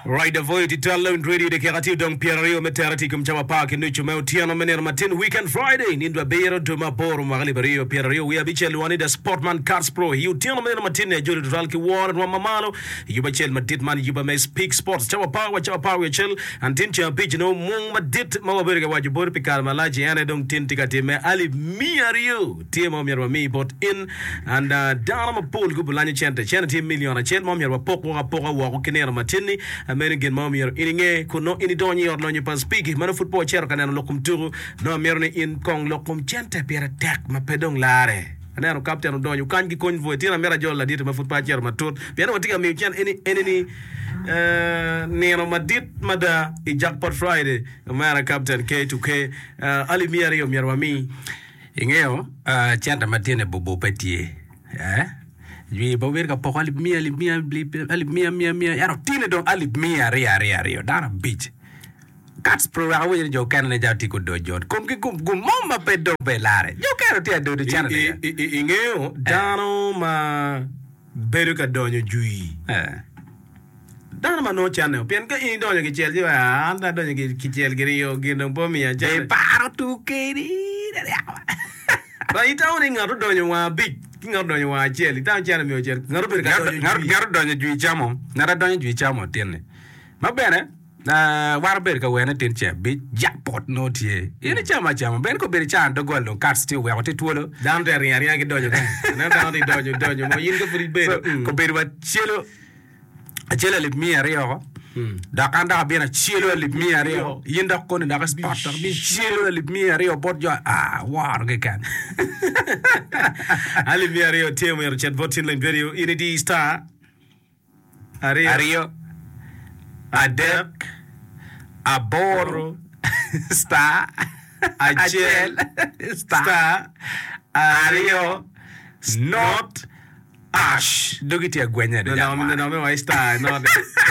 Right, the void italo radio de kerati dong Pierre meterati kumchama park in Nuchumeo Tiano Mener Martin weekend Friday Nindwa Beiro to Maporo Magalibario Pierre we have Bichel the Sportman Cars Pro you Tiano Mener Martin Juri Ralki War and Mamalo you Bachel Maditman you may speak sports Chama Power Chel and Tincha Pitch no Mung Madit Mawaberga Wajibur Picar Malaji and I don't tintikatime Ali Miario Timo Mirami bought in and Dama Pool Gubulani Chente Chanty Million a Chel Momia Poko Wakinera Martini American Momier ininge kuno ini donyi or no pas speak man football chair kanano lokum turu no merne in kong lokum chente pera tek ma pedong lare anano captain donyu kangi konvoy tira mera jolla dit ma football chair ma tut piano tiga mi chen any neno madit mada I jackpot Friday mara captain K2K ali miari o mierwami ingeo chanta matine bobo petie Jui bawir ka poko alip mia yaro tine don alip mia ria dara beach cats pro awe jo kan na jati ko do jot kum mama pedo belare jo kero tia do chana ingeo dano ma beru ka donyo jui dano ma no chana pien ka in donyo ki chel jiwa anda donyo ki chel giriyo gino pomia je paro tu keri ba itaoni ngaro donyo wa beach ngaro donyo wa chel ita chana mi chel ngaro ber ka ngaro donyo jui chamo nara donyo jui chamo tiene mabene na war ber ka wena tin che bi jackpot no tie ina chama ben ko ber chan do gol cat still we oti tuolo down there ria ki donyo na down di donyo mo yin ko fri ber ko ber wa chelo le mi area da kanda bena chelo le mi area yinda ko ni da ka spot bi chelo le mi area bot jo war ge kan ali mi area temo yer chat votin line video ini di star Ario Adek Aboro Star Ajel Star Ario Not Ash Dogiti agwenya de no me star no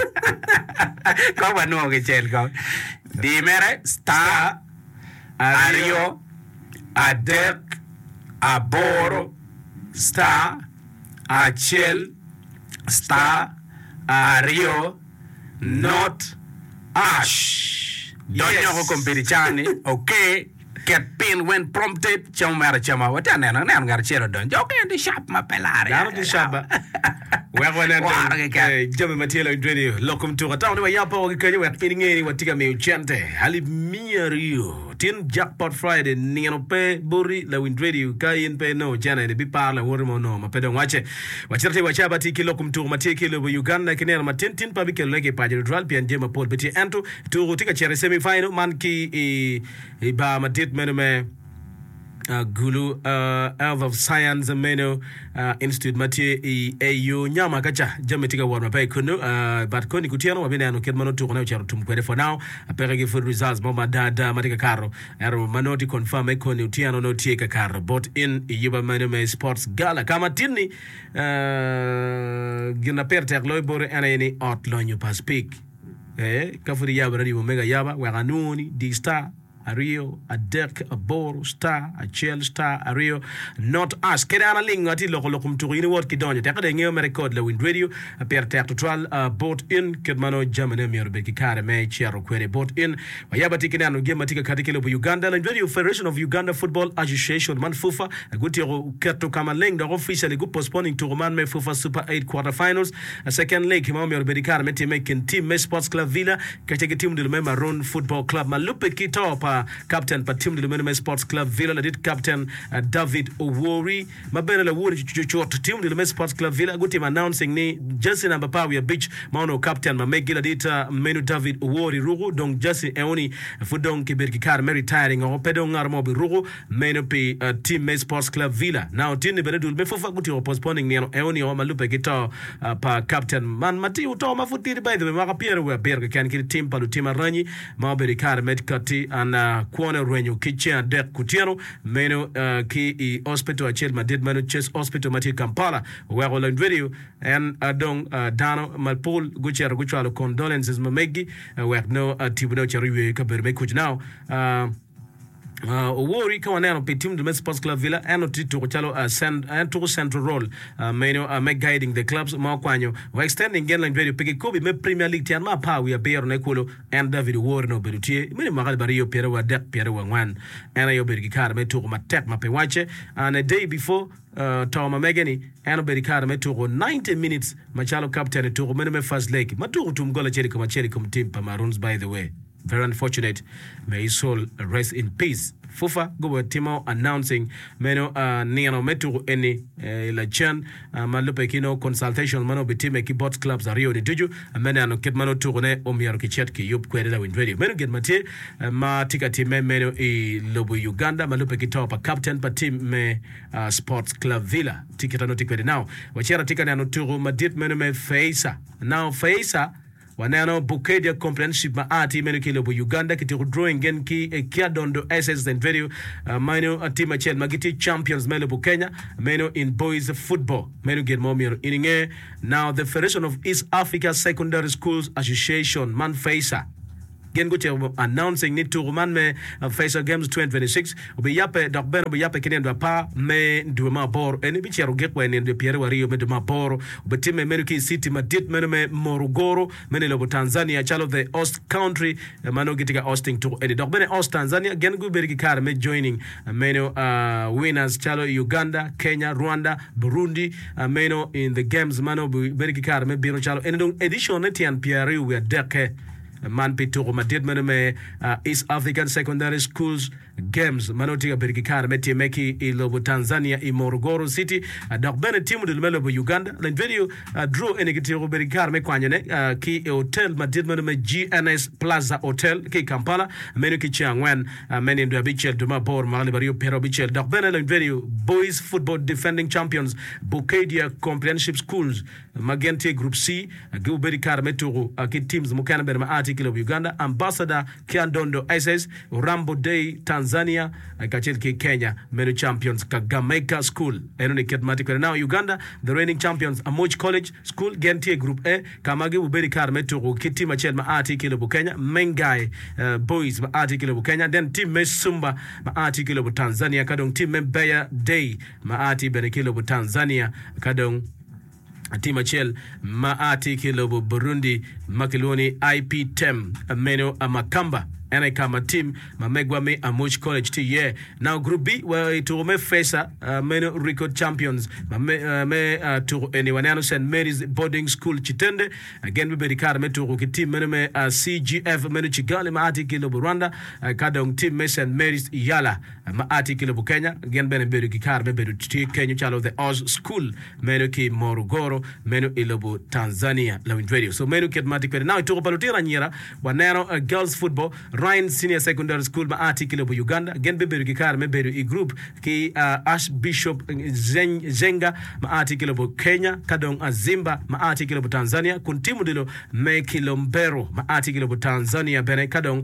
Come no ge chel go Di mere Star Ario Adek Aboro Star Ajel Star Ario Not Ash. Don't know competichani. Okay. Get pin when prompted. Chama. What an garchero don. Okay, the shop ma pelare. Down the shop. Where when I Jimmy Matilla radio. Locum to a town where Yapo can you getting any what tika me chante. Halib Rio. Tin jackpot Friday. Niano pe buri la wind radio. Kayin pe no jana de bipala wormo no. Ma pedon wache. Wacherte wachabati kilocum to Matiki Uganda Kinera Matintin Pabike Lege Padral Pian Jema Paul Petit Anto to take a chair semi final manki ba matit menume Gulu Elf of Science Meno Institute Mati AU Nyama Kacha Jamatika Warma Pay Kuno but Koni Kutiano Abinano Kedmano to Konacha to for now a perigi food results Mama Dada Matika Caro Aro Manoti confirm Koni Utiano no take a car but in Yuba Manume Sports Gala Kamatini Gina Pertek Loibor and any outline you pass peak Kafuri Yaba Omega Yaba Waranuni D Star Ario, a deck, a bor, star, a chel, star, Ario, not us. Kedana ling ati locum to what Kidon, take a new record, the wind radio, a pair tactual, bought in, Kedmano, Germany, Becky Kare, May, Chero, Quere, bought in, Yabatikan, Gematika Katikil of Uganda, and Radio Federation of Uganda Football Association, Manfufa, a good Kerto Kamaling, the officially good postponing to Roman Fufa Super 8 quarterfinals, a second leg, Himamio Bedikar, Meti making team, Sports Club Villa, Kataka team, the Maroon Football Club, Malupe Kitop. Captain Patim de Lumename Sports Club Villa did Captain David Owori Mabena Wori team de Lumename Sports Club Villa good team announcing ni Jesse number Power Beach Mano Captain Mamegila dita Menu David Owori Rugu donc Jesse Eoni Fudon Kiberki Kar retiring or Pedong Armobi Rugu Menu P team Sports Club Villa now Tini Benedul Mefufa Guti or postponing Niano Eoni or Malupe Guitar pa Captain Man Mati Utoma Futi by the Marapier where Berga can kill team Palutima Rani Maberi Kar Medkati and Kuona Renyo Kitchen Dek Kutiano Meno ki hospital achel Madrid Mano Chess Hospital Mati Kampala where all in video and Adong Dano Malpol Guchero Guchalo condolences Mamegi where no Tibuno Chariwe Kaberme Kuj now Owori ka waneno pe team the Sports Club Villa eno tito chalo central role me guiding the clubs ma kwanyo we extending gen line very pigi kobi me Premier League tian ma pa we bear ne kulo and David Ward no berutie me magal bari yo Pierre wa dek Pierre wa wan ena yo bergi kar me to ma tek ma pe wache and a day before Toma Megani eno bergi kar me to 90 minutes machalo captain to me first leg ma to gola cheri kum team pa Maroons by the way. Very unfortunate. May his soul rest in peace. Fufa go Timo announcing meno niano metu any la chan malupe kino consultation mano bitime ki bot clubs are Rio de Tuju meno ano ket mano tourne o miaro ki chat ki yup kwere la win radio meno get mate ma tika time meno e lobo Uganda malupe ki top captain pa team me Sports Club Villa tiketa no tikwede now wachera tika ne ano turu madit meno me Faisa now Faisa wanano Bukedia Comprehensive Maati meno kilo bu Uganda kiti drawing gen ki kia dondo SS and video meno team achel magiti champions melo bu Kenya meno in boys football meno get more ininge now the Federation of East Africa Secondary Schools Association man Faisa gen go announcing ni to man me Faisa Games 2026 obi yape dokben obi yape kinendo pa me nduma bor eni bi chero gekwa ni de Pierre Wario me nduma bor obi time American City madit meno me Morogoro meno lobo Tanzania chalo the Host country mano gitika hosting to eni dokben Host Tanzania gen go bergi kar me joining meno winners chalo Uganda Kenya Rwanda Burundi meno in the games mano bergi kar me bino chalo eni edition etian Pierre we deke man pitoro madid me East African Secondary Schools Games manotiga berikikara meti meki ilobo Tanzania i Morogoro City dokbene timu de melobo Uganda len video draw enegitiro berikikara me kwanyene ki hotel madid me GNS Plaza Hotel ki Kampala menu ki changwen meni ndo bichel duma bor mali bario pero bichel dokbene len video boys football defending champions Bukedia Comprehensive Schools Magente Group C go berikikara metoro ki teams mukana berma article of Uganda ambassador Kiandondo SS Rambo Day Tanzania kachilki Kenya menu champions Kagameka School enoni ketmatic now Uganda the reigning champions Amoch College School Gentie Group A Kamagi uberi kar metoro kiti machel ma article of Kenya Mengai boys ma article of Kenya then team Mesumba ma article of Tanzania kadong team Mbeya Day ma article of Tanzania kadong Team Achel Maati Kilobo Burundi Makiloni IP Tem Meno Amakamba and I come a team Mamegwa me Amoch College to yeah now Group B where to me Fesa Meno record champions me to anyone else St. Mary's boarding school Chitende again we be the me to team Meno me CGF Meno Chigali Maati Kilobo Rwanda kadong team me St. Mary's Yala Maati Kilobo Kenya again be the kikar me be to Kenya chalo the Oz school Meno ki Morogoro Meno ilobo Tanzania la radio so Meno kit matic now to palutira nyira wanero girls football Ryan Senior Secondary School ma article of Uganda again beberu kikar me beru i group ki Archbishop Zenga ma article of Kenya kadong Azimba ma article of Tanzania kuntimu dilo me Kilombero ma article of Tanzania bene kadong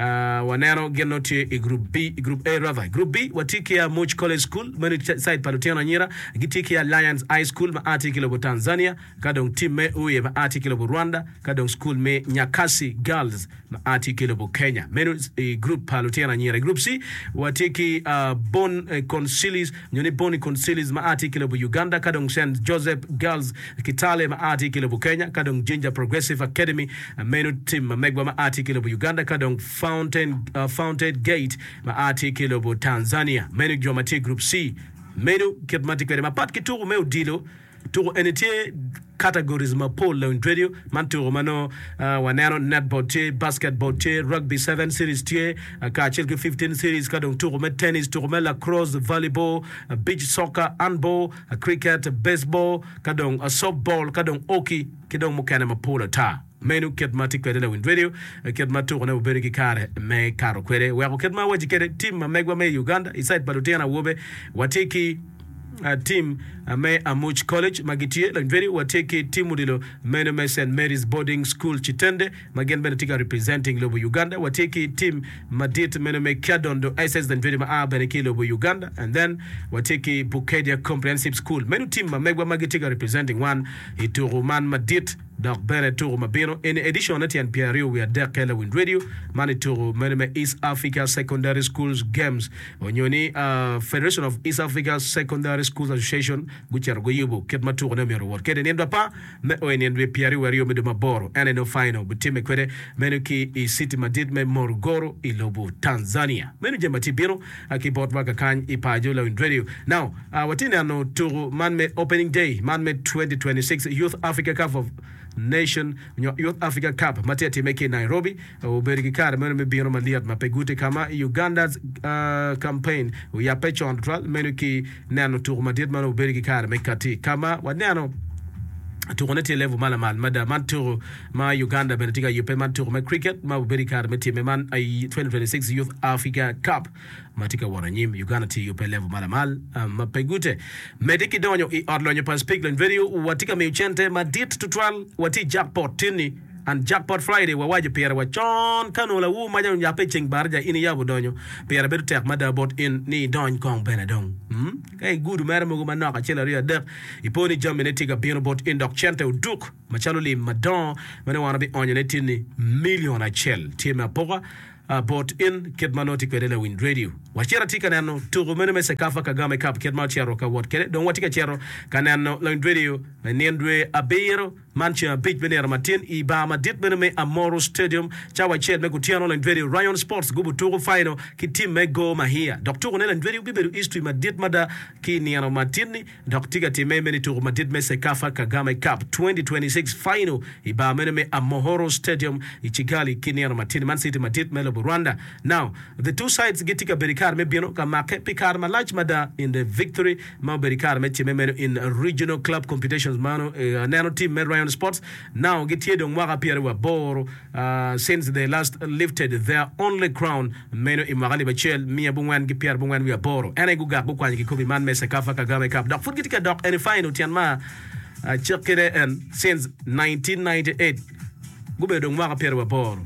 wanero genoti i group A rather group B watikia Moch College School menu side palutiana nyira gitikia Lions High School ma article of Tanzania kadong team me uye ma article of Rwanda kadong school me Nyakasi Girls ma article of Kenya menu group palutiana nyira group C watiki Bon Consilis nyoni Boni Consilis ma article of Uganda kadong St. Joseph Girls Kitale ma article of Kenya kadong Ginger Progressive Academy menu team Megwa ma article of Uganda kadong Fountain Gate ma article of Tanzania menu Jomati group C menu kitmatic ma pat kituru meu dilo to enete categories ma pole la radio manto mano wanano netball te basketball te rugby 7 series te ka chelke 15 series kadong to me tennis to me lacrosse volleyball beach soccer handball cricket baseball kadong softball kadong hockey kidong mukana ma pole ta menu ketmatic kwede la radio ketmato na uberiki kare me karo kwede wa ketma waji kede team Megwa me Uganda inside palutiana wobe watiki team me Amuch College magitie la video wateke timu dilo meno me St Mary's Boarding School Chitende magen benetika representing lobo Uganda wateke team madit meno me Kadondo SS then video ma beneki lobo Uganda and then wateke Bukedia Comprehensive School menu team megwa magitika representing one ituruman madit Doc Bennett Turu Mabino. In addition, Etienne Pierre, we are there, Kela Wind Radio, Manituru, Meneme East Africa Secondary Schools Games, Onyoni, Federation of East Africa Secondary Schools Association, which are Goyubu, Ketmaturu Nemero, what Keden Papa, Me Oyen Pierre, where you made Maboro, and no final, but Tim Equede, Menuki, I City Madid, Me Morgoro, Ilobo, Tanzania. Menu Jematibino, Akibot Wakakan, Ipajola Wind Radio. Now, what in no Turu Man opening day, Man 2026 Youth Africa Cup of Nation Youth Africa Cup matete meke Nairobi uberiki kare meno mebiro maliat mapegute kama Uganda's campaign ya pecho antral meno ki nano tour madet mano uberiki kare mekati kama wadano tukoneti level malamal mada manturo ma Uganda benetika yupe manturo ma cricket ma uberiki kare metime man 2026 Youth Africa Cup matika waranyim Uganda ti yupe level malamal mapegute mediki donyo I odlonyo paspiglen video watika meuchente madit tutwal wati jackpot tini and jackpot Friday wawaje pera wa chon kanola wu maja nyape cheng barja ini yabu donyo pera betu tek mada bot in ni don kong benedong kay gudu mera mugu manaka chela ria dek iponi jambe netiga bino bot in dok chente uduk machalo li madon mene wana bi onye netini million a chel tima poka bot in Kedmanoti Kvedele Wind Radio. Wachira tika nano tugu mene Sekafa Kagame Cup Kedma chero ka wat kede don watika chero kanano Wind Radio nendwe abero mancha beach benera matin ibama dit mene Amoro Stadium chawa ched me kutiano Wind Radio Ryan Sports gubu tugu final ki team me go mahia Dr. Wind Radio biberu history madit mada ki niano matini Dr. time mene tugu madit me Sekafa Kagame Cup 2026 final ibama mene Amoro Stadium ichigali ki niano matini Man City madit mele Rwanda. Now, the two sides getting a berikar me biano ka make pikar ma large mada in the victory ma berikar me chime in regional club competitions mano nano team me Ryan Sports. Now get here don waka pia wa boro since they last lifted their only crown meno imagali bachel mia bungwan gi pia bungwan wi boro. Ene guga bukwan gi kobi man me Sekafa Kagame Cup. Dak fut gitika dok any final tianma chekere and since 1998 gube dong waka pia wa boro.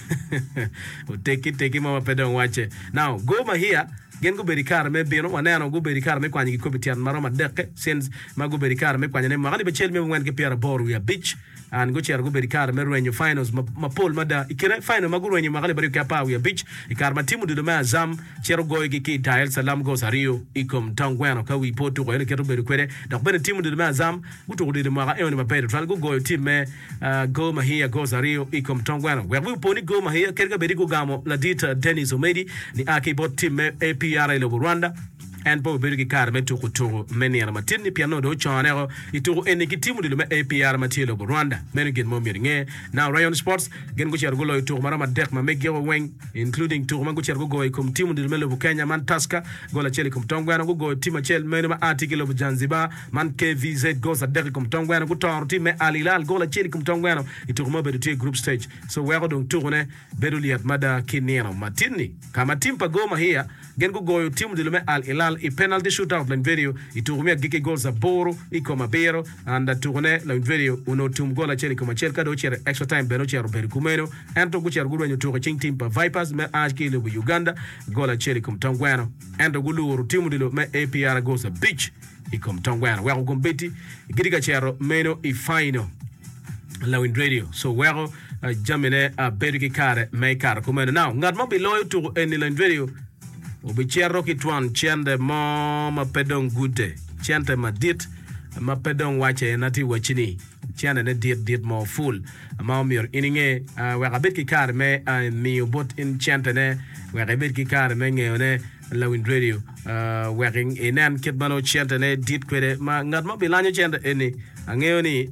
Take it mama pedon wache. Now go ma here gen go berikar me bino wanano go berikar me kwani ko bitian maroma deke since ma go berikar me kwani ne magali bechel me wen ke piara boru ya beach and go cher go berikar me renyo finals ma pol mada ikire final ma go renyo magali bari ka pa ya beach ikar ma timu de ma zam cher go ki dial salam go sario ikom tangwano ka wi poto ko ele keto berikwere dak ben timu de ma zam buto de ma e on ma pedro tral go team me go ma here go sario ikom tangwano we poni go ma here kerga berigo gamo la dita Dennis Omedi ni ake bot team me APR lo Rwanda and bo berigi kar metu kutu meni ya matini piano do chanero itu ene kitimu dilo me APR matilo Rwanda meni gen mo miringe now Ryan Sports gen go cher golo itu marama dek ma megero weng including to mango cher go ikum timu dilo melo Kenya man Taska gola cheli kum tongwana go tima chel meni ma article of Zanzibar man KVZ go sa dek kum tongwana go tor time Al Hilal gola cheli kum tongwana itu mo bedu group stage so we go don tourne bedu liat mada kinero matini kama timpa goma here gen go timu dilo me Al Hilal I penalty shootout la video iturumia gike goals za boro iko mabero and tourne la video uno tum gola cheli kama chelka do chere extra time beno chero berikumeno ento guchero gulwanyo toka ching team pa Vipers me ajki le Uganda gola cheli kum tangwano ento gulu timu dilo me APR goes a beach ikom tangwano wa gombeti gidiga chero meno I final la Wind Radio so wero jamine beriki kare me kare kumeno now ngadmo below to any la video Obichero kitwan chende mo mapedong gute chente madit mapedong wache nati wachini chende ne dit mo full ma mir ininge wakabit ki kar me mi bot in chente ne wakabit ki kar me ne la Wind Radio waking inan kitmano chente ne dit kwede ma ngat mo bilanyo chente eni angeo ni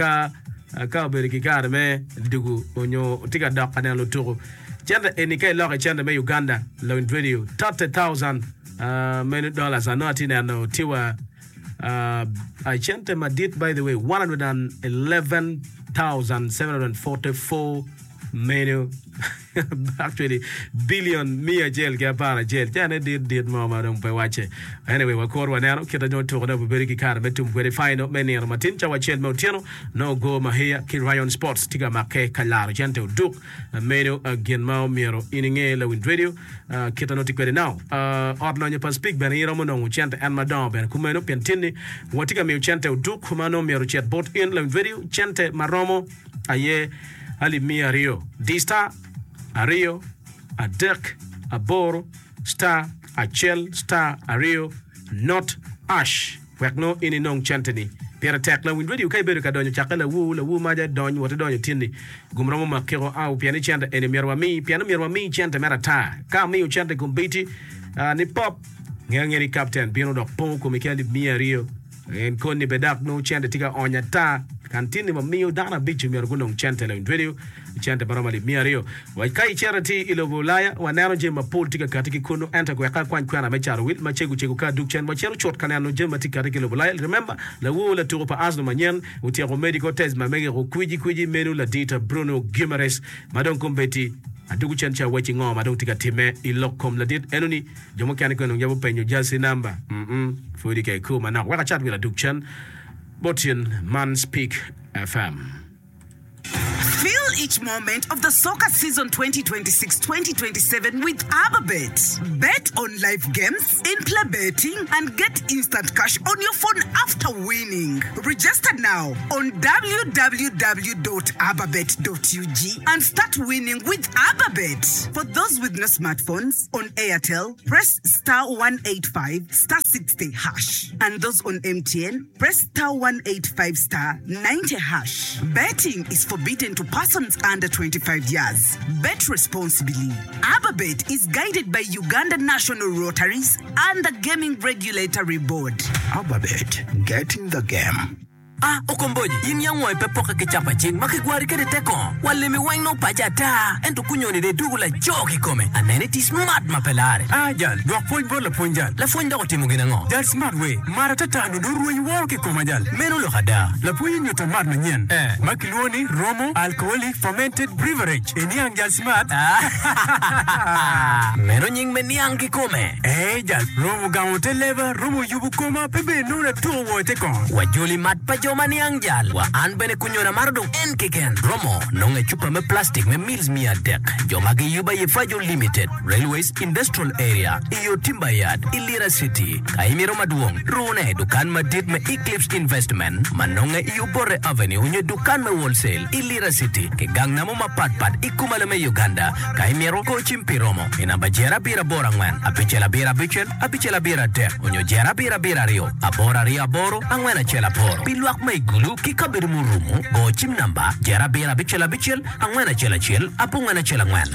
ka beriki kar me dugu onyo tika dak anelo turu chende enike loke chende me Uganda la Wind Radio $30,000 dollars anoti na no tiwa I chente madit by the way 111,744 menu actually billion mia jail ke para jail jane did mama dong pe wache anyway wa korwa nano kita no to na beri ki kar metum kweli final menir matin cha wachel motiano no go mahia ki Ryan Sports tiga make kalaro jante uduk meno again mau miro ininge la win radio kita no tikwede now ordno nya pas big ben iro mono chante and madam ben kumeno pentini watika mi chante uduk kumano miro chat bot in la win radio chante maromo aye ali mia rio D-Star a Rio, a Dirk, a Boro, Star, a Chel, Star, a Rio, not Ash. Wek no ini nong chanteni. Pera tek la win radio kay beru ka donyo chakala wu maja donyo wata donyo tindi. Gumramo makero au piani chanta ene mirwa mi chanta mera ta. Ka mi chanta kumbiti ni pop. Ngangeri captain piano dok pon ko mikali mia Rio. En koni bedak no chanta tiga onya ta. Kantini mamio dana bichu miaro gunong chanta la win radio. Chante baramali miario wakai charity ilobulaya wanano jema politika katiki kuno enta kwa kwa mecharo wil machegu ka dukchen machero chot kanano jema tikatiki ilobulaya remember la wula turopa asno manyen utiako medical test mamege ko kwiji menu la dita Bruno Guimaraes madon kombeti adugu chancha wachi ngo madon tikatime ilokom la dit enoni jomo kani kono nyabo penyo jasi number fudi ke kuma na waka chat wila dukchen botin man speak FM. Feel each moment of the soccer season 2026-2027 with ABBABET. Bet on live games, in-play betting, and get instant cash on your phone after winning. Register now on www.abbabet.ug and start winning with ABBABET. For those with no smartphones, on Airtel, press *185 *60#. And those on MTN, press *185 *90#. Betting is forbidden to persons under 25 years. Bet responsibly. ABBABET is guided by Uganda National Rotaries and the Gaming Regulatory Board. ABBABET, get in the game. Okomboji, yin yang wai pepoka ke chapa ching, makigwari ke de teko. Wale mi wang no pajata. Ento kunyoni de dugula joki kome. Amenity smart mapelare. Jal, dua point bol la point jal. La point da otimu gina ngo. Jal smart way. Mara tata anu duru yin wao ke koma jal. Menu lo hada. La point nyo tamad manyen. Makilwoni, Romo, alcoholic, fermented beverage. Eniang jal smart. Menu nying meniang ki kome. Jal, Romo gamote leva, Romo yubu koma, pebe nuna tuwa wote teko. Wajuli mat pajo mani angjal wa anbene kunyora mardong enkiken Romo nonge chupa me plastic me meals mia dek jomagi yuba ye fajo limited railways industrial area iyo timber yard Ilira City kaimiro maduong rune dukan madit me Eclipse investment manonge iyo bore avenue unye dukan me wholesale Ilira City ke gangnamo mapatpat ikumale me Uganda kaimiro ko chimpi Romo inabajera bira borangwen apichela bira bichel apichela bira dek unyo jera bira rio abora ria boro angwena chela poro pilwak may gulu kikabir murumu go chim namba jera bira bichela bichel angwena chela chel apungana chela ngwan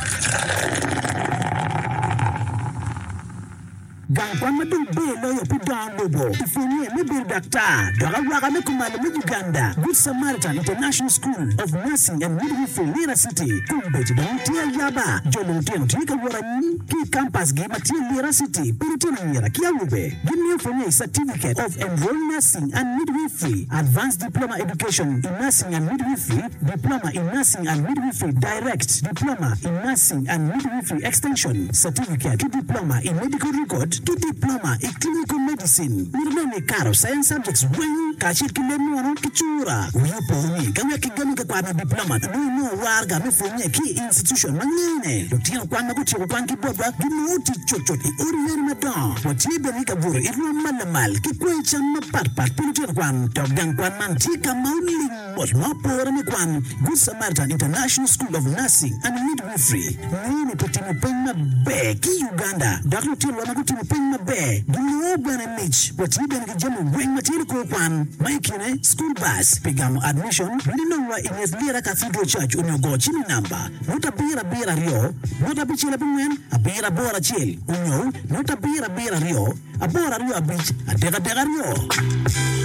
Gangwan madung belo ya pidan lobo. Ifunye mebe dakta. Dogawaga mekumale me Uganda. Good Samaritan International School of Nursing and Midwifery Lira City. Kumbeji bantia yaba. Jolo teno tika warani ki campus gi matia Lira City. Pero tena yara kia ube. Give me a certificate of enrolled nursing and midwifery, advanced diploma education in nursing and midwifery, diploma in nursing and midwifery direct, diploma in nursing and midwifery extension, certificate to diploma in medical record, to diploma in clinical medicine. Nirmene karo science subjects when kachir kilenu ano kichura. Uyuponi kama kigani kwa diploma no warga mefonye ki institution mangine. Dotia kwa maguti kwa kibaba ginuti chochote ori madam. Watibe nikaburu iru malamal kikwecha maparpat pulutir kwan dogdan kwan mantika mauli was mapora me kwan Good Samaritan International School of Nursing and Midwifery. Nini petimu penga be ki Uganda. Darutil wana kutimu penga be. Gino bwana Mitch. Watibe nikijamu weng matiri kwa kwan. Maikine school bus. Pigamu admission. Nino wa Ines Lira Cathedral Church unyogo chini namba. Nota bira rio. Nota bichila pingwen. Abira bora chil. Unyo. Nota bira rio. Abora rio abich. Adega rio.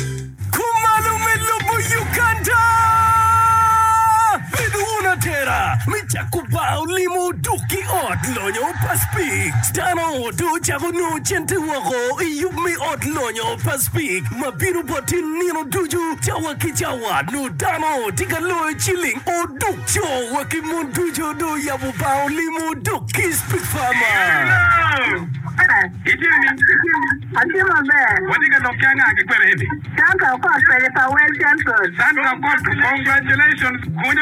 Kumalume Lobo Uganda! Viduna Tera! Michakuba limo duki ot lonyo paspik. Stano do chavo no chente wako yumi ot lonyo paspik. Mabiru botin nino duju chawa kichawa no dano tika loe chilling o dukcho waki mundujo do yabu bao limo duki speak farmer. What you got no can I get ready? Santa Claus, Santa Claus, congratulations.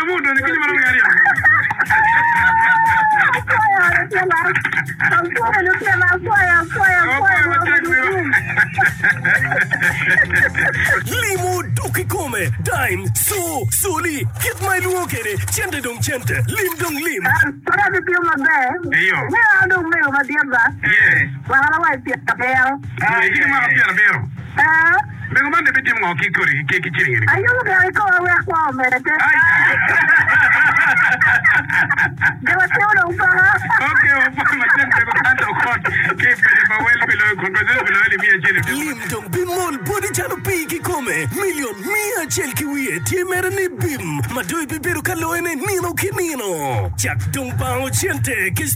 Limo duki come, dime, so, soli, get my luokere, chente dong chente, lim dong lim. Vengo mande biti mo kikuri kikiri. Ayo ga ko wa kwa merete. Dewa teo no pa. Okay, o pa ma tente ko tanto kot. Ke pele ba wel pelo ko belo le mia jele. Lim dong bimol body chano piki come. Million mia chelki wie tiemere ni bim. Madoi biberu kaloene nino kinino. Chak dong bao chente.